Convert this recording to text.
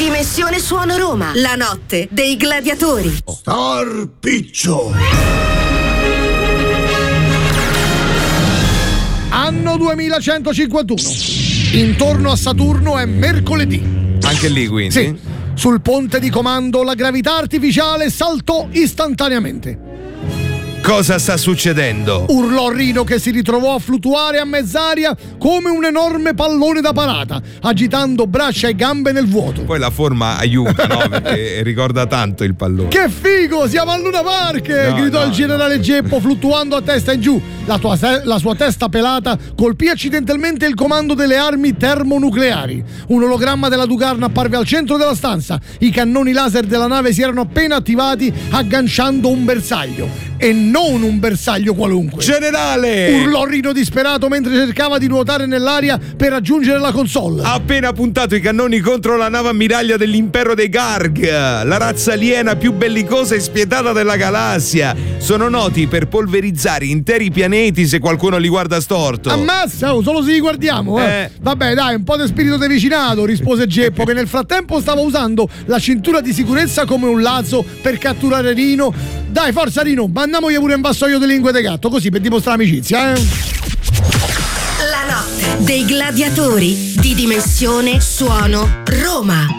Dimensione Suono Roma, la notte dei gladiatori. Star Piccio. Anno 2151. Intorno a Saturno è mercoledì. Anche lì, quindi? Sì. Sul ponte di comando la gravità artificiale saltò istantaneamente. Cosa sta succedendo? Urlò Rino, che si ritrovò a fluttuare a mezz'aria come un enorme pallone da parata, agitando braccia e gambe nel vuoto. Poi la forma aiuta, no? Perché ricorda tanto il pallone. Che figo, siamo a Luna Park! Gridò il generale Geppo, fluttuando a testa in giù. La sua testa pelata colpì accidentalmente il comando delle armi termonucleari. Un ologramma della Dugarn apparve al centro della stanza. I cannoni laser della nave si erano appena attivati, agganciando un bersaglio. E non un bersaglio qualunque. Generale! Urlò Rino disperato mentre cercava di nuotare nell'aria per raggiungere la console. Ha appena puntato i cannoni contro la nave ammiraglia dell'impero dei Garg, la razza aliena più bellicosa e spietata della galassia. Sono noti per polverizzare interi pianeti se qualcuno li guarda storto. Ammazza, solo se li guardiamo, Vabbè, dai, un po' di spirito di vicinato, rispose Geppo, che nel frattempo stava usando la cintura di sicurezza come un lazzo per catturare Rino. Dai, forza Rino, mandiamogli pure un vassoio di lingue di gatto, così per dimostrare amicizia, La notte dei gladiatori di Dimensione Suono Roma.